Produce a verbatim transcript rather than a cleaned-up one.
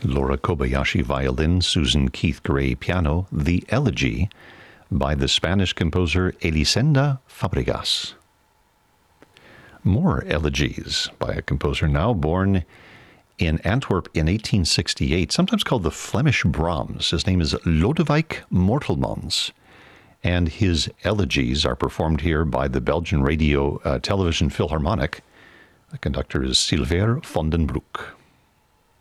Laura Kobayashi violin, Susan Keith Gray piano, The Elegy by the Spanish composer Elisenda Fabregas. More elegies by a composer now born in Antwerp in eighteen sixty-eight, sometimes called the Flemish Brahms. His name is Lodewijk Mortelmans, and his elegies are performed here by the Belgian Radio uh, Television Philharmonic. The conductor is Silver van den Broek.